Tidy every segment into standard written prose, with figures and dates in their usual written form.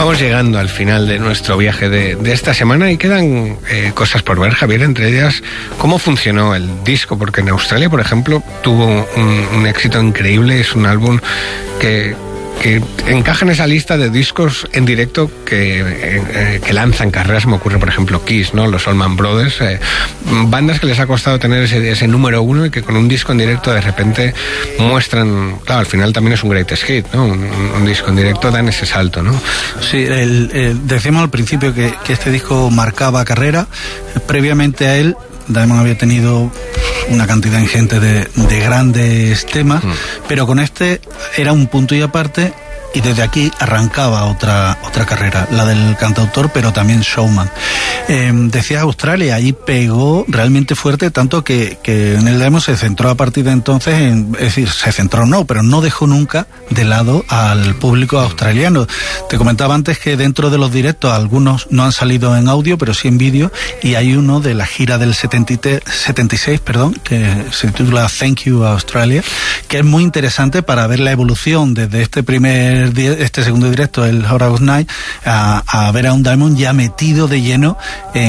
Estamos llegando al final de nuestro viaje de esta semana y quedan cosas por ver, Javier, entre ellas cómo funcionó el disco, porque en Australia, por ejemplo, tuvo un éxito increíble. Es un álbum que encaja en esa lista de discos en directo que lanzan carreras. Me ocurre, por ejemplo, Kiss, ¿no? Los Allman Brothers, bandas que les ha costado tener ese número uno y que con un disco en directo de repente muestran, claro, al final también es un greatest hit, ¿no? Un disco en directo dan ese salto, ¿no? Sí, decíamos al principio que este disco marcaba carrera. Previamente a él, Diamond había tenido una cantidad ingente de grandes temas, pero con este era un punto y aparte, y desde aquí arrancaba otra carrera, la del cantautor, pero también showman. Decías Australia, allí pegó realmente fuerte, tanto que en el demo se centró a partir de entonces es decir, se centró pero no dejó nunca de lado al público australiano. Te comentaba antes que dentro de los directos algunos no han salido en audio, pero sí en vídeo, y hay uno de la gira del 76, que se titula Thank You Australia, que es muy interesante para ver la evolución desde este segundo directo, el Hot August Night, a ver a un Diamond ya metido de lleno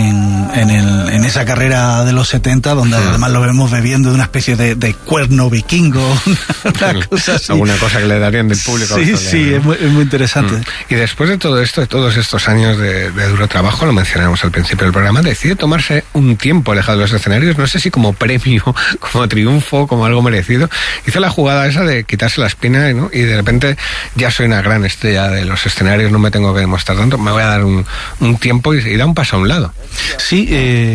en esa carrera de los 70, donde además lo vemos bebiendo de una especie de cuerno vikingo, una cosa así. Alguna cosa que le darían del público. Sí, es muy interesante. Y después de todo esto, de todos estos años de duro trabajo, lo mencionamos al principio del programa, decide tomarse un tiempo alejado de los escenarios, no sé si como premio, como triunfo, como algo merecido. Hizo la jugada esa de quitarse la espina, ¿no? Y de repente ya soy una gran estrella de los escenarios, no me tengo que demostrar tanto, me voy a dar un tiempo y da un paso a un lado. Sí,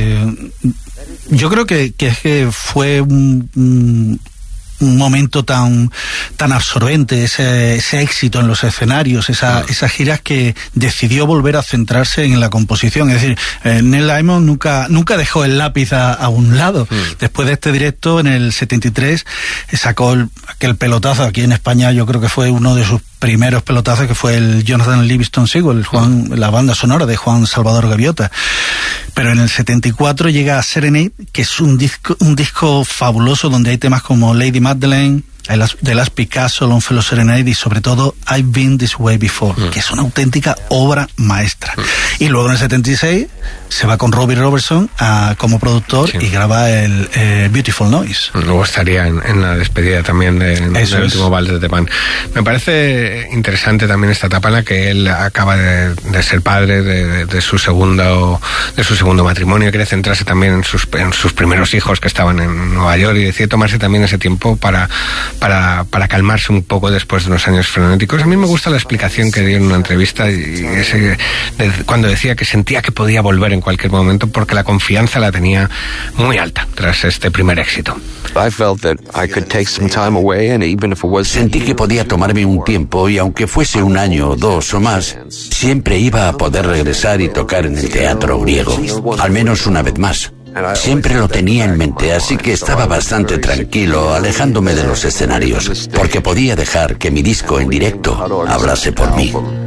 yo creo que fue un momento tan absorbente, ese éxito en los escenarios, esas giras, que decidió volver a centrarse en la composición. Es decir, Neil Diamond nunca dejó el lápiz a un lado. Después de este directo, en el 73, sacó aquel pelotazo. Aquí en España yo creo que fue uno de sus primeros pelotazos, que fue el Jonathan Livingston Seagull, la banda sonora de Juan Salvador Gaviota. Pero en el 74 llega a Serenade, que es un disco fabuloso, donde hay temas como Lady Madeleine, The Last Picasso, Longfellow Serenade y sobre todo I've Been This Way Before, que es una auténtica obra maestra. Y luego en el 76 se va con Robbie Robertson como productor y graba el Beautiful Noise. Luego estaría en la despedida también del último vals de The Band. Me parece interesante también esta etapa en la que él acaba de ser padre de su segundo matrimonio, quiere centrarse también en sus primeros hijos que estaban en Nueva York, y decide tomarse también ese tiempo para calmarse un poco después de unos años frenéticos. A mí me gusta la explicación que dio en una entrevista, cuando decía que sentía que podía volver en cualquier momento porque la confianza la tenía muy alta tras este primer éxito. Sentí que podía tomarme un tiempo, y aunque fuese un año, 2 o más, siempre iba a poder regresar y tocar en el teatro griego, al menos una vez más. Siempre lo tenía en mente, así que estaba bastante tranquilo, alejándome de los escenarios, porque podía dejar que mi disco en directo hablase por mí.